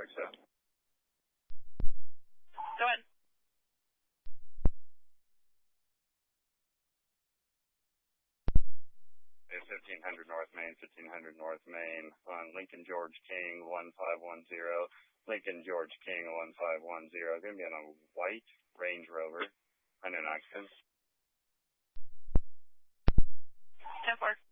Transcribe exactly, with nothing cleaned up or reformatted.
accept. Go ahead. fifteen hundred North Main, fifteen hundred North Main, on Lincoln George King, one five one zero. Lincoln George King, one five one zero. Going to be on a white Range Rover, under an occupant. ten four.